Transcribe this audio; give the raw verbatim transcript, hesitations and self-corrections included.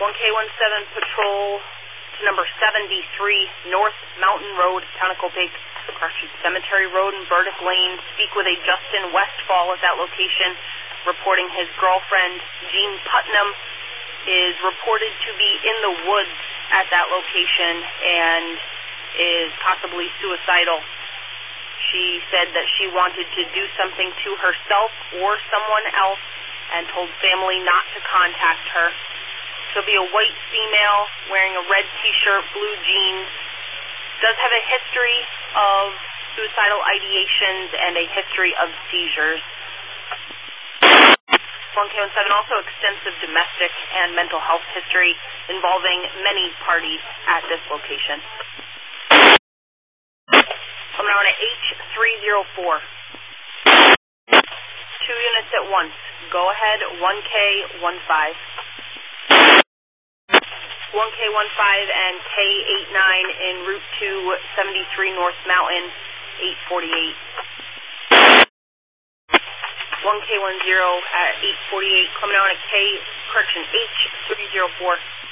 one K seventeen patrol to number seventy-three North Mountain Road, Tanaco Lake, Cemetery Road and Burdick Lane. Speak with a Justin Westfall at that location, reporting his girlfriend, Jean Putnam, is reported to be in the woods at that location and is possibly suicidal. She said that she wanted to do something to herself or someone else and told family not to contact her. She'll be a white female wearing a red t-shirt, blue jeans, does have a history of suicidal ideations and a history of seizures. one K seventeen also extensive domestic and mental health history involving many parties at this location. Coming on at H three oh four. Two units at once. Go ahead, one K fifteen. one K fifteen and K eighty-nine en route to seventy-three North Mountain, eight forty-eight. one K ten at eight forty-eight, coming on at K, correction, H three oh four.